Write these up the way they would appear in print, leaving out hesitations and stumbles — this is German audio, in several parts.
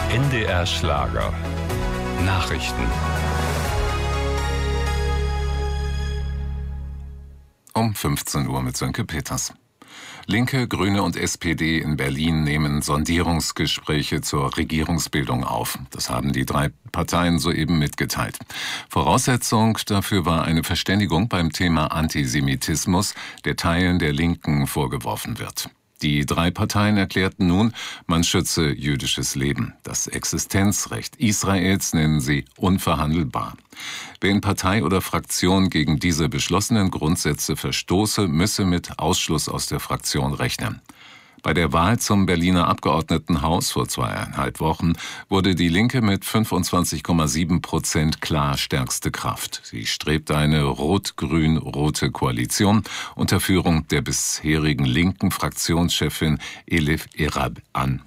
NDR Schlager. Nachrichten. Um 15 Uhr mit Sönke Peters. Linke, Grüne und SPD in Berlin nehmen Sondierungsgespräche zur Regierungsbildung auf. Das haben die drei Parteien soeben mitgeteilt. Voraussetzung dafür war eine Verständigung beim Thema Antisemitismus, der Teilen der Linken vorgeworfen wird. Die drei Parteien erklärten nun, man schütze jüdisches Leben. Das Existenzrecht Israels nennen sie unverhandelbar. Wer in Partei oder Fraktion gegen diese beschlossenen Grundsätze verstoße, müsse mit Ausschluss aus der Fraktion rechnen. Bei der Wahl zum Berliner Abgeordnetenhaus vor 2,5 Wochen wurde die Linke mit 25,7% klar stärkste Kraft. Sie strebte eine rot-grün-rote Koalition unter Führung der bisherigen linken Fraktionschefin Elif Erab an.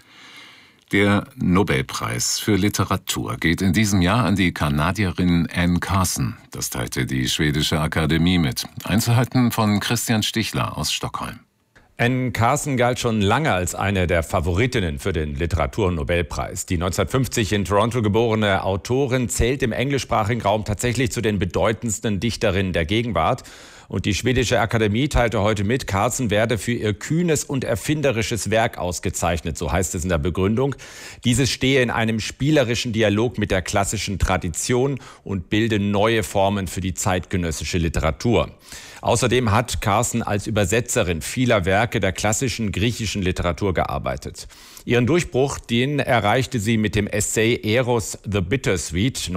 Der Nobelpreis für Literatur geht in diesem Jahr an die Kanadierin Anne Carson. Das teilte die schwedische Akademie mit. Einzelheiten von Christian Stichler aus Stockholm. Anne Carson galt schon lange als eine der Favoritinnen für den Literaturnobelpreis. Die 1950 in Toronto geborene Autorin zählt im englischsprachigen Raum tatsächlich zu den bedeutendsten Dichterinnen der Gegenwart. Und die schwedische Akademie teilte heute mit, Carson werde für ihr kühnes und erfinderisches Werk ausgezeichnet, so heißt es in der Begründung. Dieses stehe in einem spielerischen Dialog mit der klassischen Tradition und bilde neue Formen für die zeitgenössische Literatur. Außerdem hat Carson als Übersetzerin vieler Werke der klassischen griechischen Literatur gearbeitet. Ihren Durchbruch, den erreichte sie mit dem Essay Eros the Bittersweet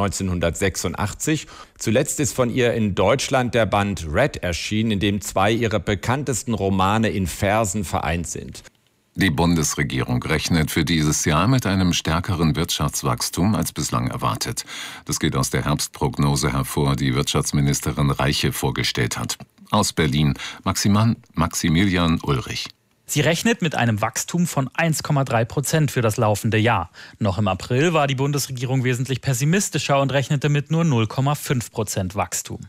1986. Zuletzt ist von ihr in Deutschland der Band Red erschienen, in dem 2 ihrer bekanntesten Romane in Versen vereint sind. Die Bundesregierung rechnet für dieses Jahr mit einem stärkeren Wirtschaftswachstum als bislang erwartet. Das geht aus der Herbstprognose hervor, die Wirtschaftsministerin Reiche vorgestellt hat. Aus Berlin, Maximilian Ulrich. Sie rechnet mit einem Wachstum von 1,3% für das laufende Jahr. Noch im April war die Bundesregierung wesentlich pessimistischer und rechnete mit nur 0,5% Wachstum.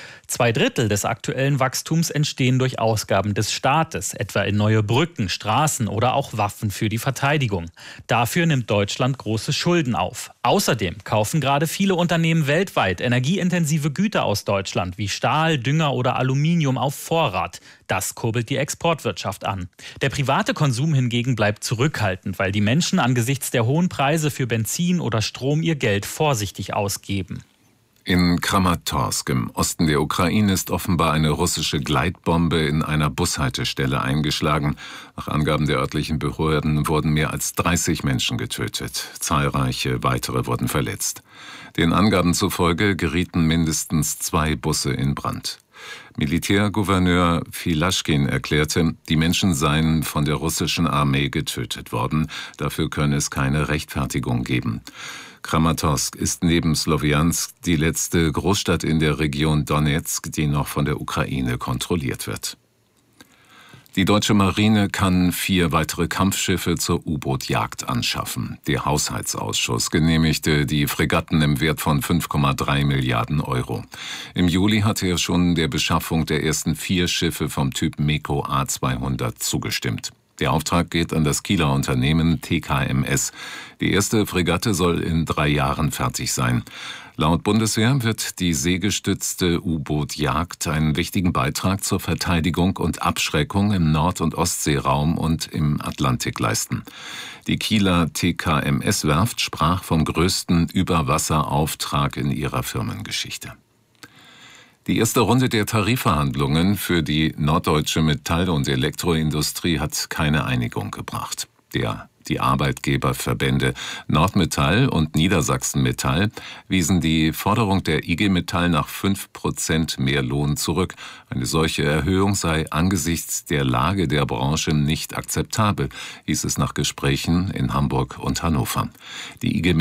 2/3 des aktuellen Wachstums entstehen durch Ausgaben des Staates, etwa in neue Brücken, Straßen oder auch Waffen für die Verteidigung. Dafür nimmt Deutschland große Schulden auf. Außerdem kaufen gerade viele Unternehmen weltweit energieintensive Güter aus Deutschland wie Stahl, Dünger oder Aluminium auf Vorrat. Das kurbelt die Exportwirtschaft an. Der private Konsum hingegen bleibt zurückhaltend, weil die Menschen angesichts der hohen Preise für Benzin oder Strom ihr Geld vorsichtig ausgeben. In Kramatorsk im Osten der Ukraine ist offenbar eine russische Gleitbombe in einer Bushaltestelle eingeschlagen. Nach Angaben der örtlichen Behörden wurden mehr als 30 Menschen getötet. Zahlreiche weitere wurden verletzt. Den Angaben zufolge gerieten mindestens 2 Busse in Brand. Militärgouverneur Filaschkin erklärte, die Menschen seien von der russischen Armee getötet worden. Dafür könne es keine Rechtfertigung geben. Kramatorsk ist neben Slowiansk die letzte Großstadt in der Region Donezk, die noch von der Ukraine kontrolliert wird. Die deutsche Marine kann 4 weitere Kampfschiffe zur U-Boot-Jagd anschaffen. Der Haushaltsausschuss genehmigte die Fregatten im Wert von 5,3 Milliarden Euro. Im Juli hatte er schon der Beschaffung der ersten 4 Schiffe vom Typ MEKO A200 zugestimmt. Der Auftrag geht an das Kieler Unternehmen TKMS. Die erste Fregatte soll in 3 Jahren fertig sein. Laut Bundeswehr wird die seegestützte U-Boot-Jagd einen wichtigen Beitrag zur Verteidigung und Abschreckung im Nord- und Ostseeraum und im Atlantik leisten. Die Kieler TKMS-Werft sprach vom größten Überwasserauftrag in ihrer Firmengeschichte. Die erste Runde der Tarifverhandlungen für die norddeutsche Metall- und Elektroindustrie hat keine Einigung gebracht. Die Arbeitgeberverbände Nordmetall und Niedersachsen Metall wiesen die Forderung der IG Metall nach 5% mehr Lohn zurück. Eine solche Erhöhung sei angesichts der Lage der Branche nicht akzeptabel, hieß es nach Gesprächen in Hamburg und Hannover. Die IG